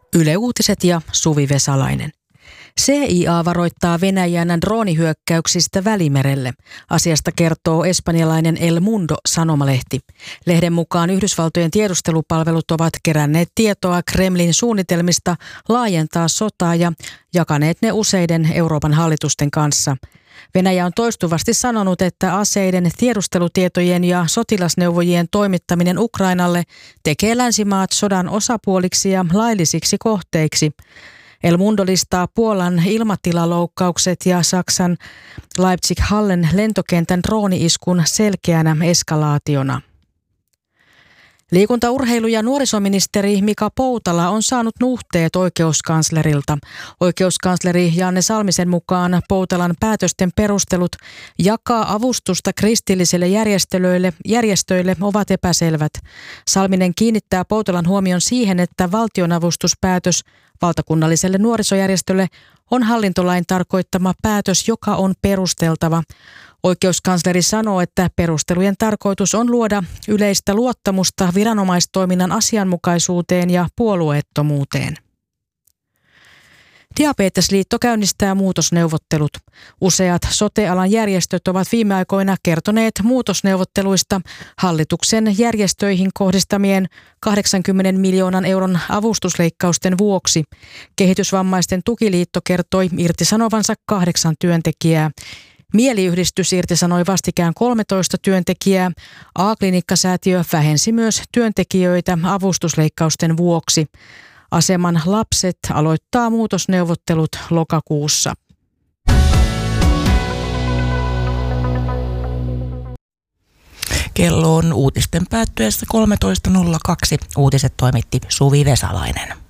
Yle Uutiset ja Suvi Vesalainen. CIA varoittaa Venäjän droonihyökkäyksistä Välimerelle. Asiasta kertoo espanjalainen El Mundo-sanomalehti. Lehden mukaan Yhdysvaltojen tiedustelupalvelut ovat keränneet tietoa Kremlin suunnitelmista laajentaa sotaa ja jakaneet ne useiden Euroopan hallitusten kanssa. Venäjä on toistuvasti sanonut, että aseiden, tiedustelutietojen ja sotilasneuvojien toimittaminen Ukrainalle tekee länsimaat sodan osapuoliksi ja laillisiksi kohteiksi. El Mundo listaa Puolan ilmatilaloukkaukset ja Saksan Leipzig-Hallen lentokentän drooni-iskun selkeänä eskalaationa. Liikunta-, urheilu- ja nuorisoministeri Mika Poutala on saanut nuhteet oikeuskanslerilta. Oikeuskansleri Janne Salmisen mukaan Poutalan päätösten perustelut jakaa avustusta kristillisille järjestöille ovat epäselvät. Salminen kiinnittää Poutalan huomion siihen, että valtionavustuspäätös valtakunnalliselle nuorisojärjestölle on hallintolain tarkoittama päätös, joka on perusteltava. Oikeuskansleri sanoo, että perustelujen tarkoitus on luoda yleistä luottamusta viranomaistoiminnan asianmukaisuuteen ja puolueettomuuteen. Diabetesliitto käynnistää muutosneuvottelut. Useat sote-alan järjestöt ovat viime aikoina kertoneet muutosneuvotteluista hallituksen järjestöihin kohdistamien 80 miljoonan euron avustusleikkausten vuoksi. Kehitysvammaisten tukiliitto kertoi irtisanovansa 8 työntekijää. Mieliyhdistys irtisanoi vastikään 13 työntekijää. A-klinikkasäätiö vähensi myös työntekijöitä avustusleikkausten vuoksi. Aseman lapset aloittaa muutosneuvottelut lokakuussa. Kello on uutisten päättyessä 13.02. Uutiset toimitti Suvi Vesalainen.